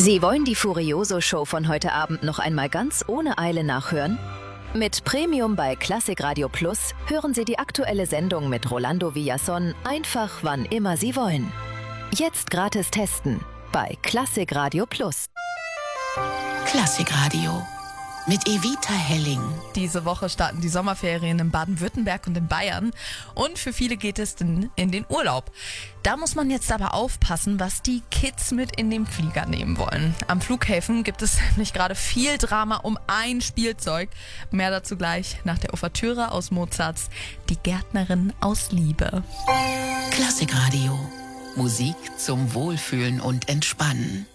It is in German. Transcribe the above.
Sie wollen die Furioso-Show von heute Abend noch einmal ganz ohne Eile nachhören? Mit Premium bei Klassik Radio Plus hören Sie die aktuelle Sendung mit Rolando Villazón einfach wann immer Sie wollen. Jetzt gratis testen bei Klassik Radio Plus. Klassik Radio mit Evita Helling. Diese Woche starten die Sommerferien in Baden-Württemberg und in Bayern und für viele geht es in den Urlaub. Da muss man jetzt aber aufpassen, was die Kids mit in den Flieger nehmen wollen. Am Flughäfen gibt es nämlich gerade viel Drama um ein Spielzeug. Mehr dazu gleich nach der Ouvertüre aus Mozarts Die Gärtnerin aus Liebe. Klassik Radio. Musik zum Wohlfühlen und Entspannen.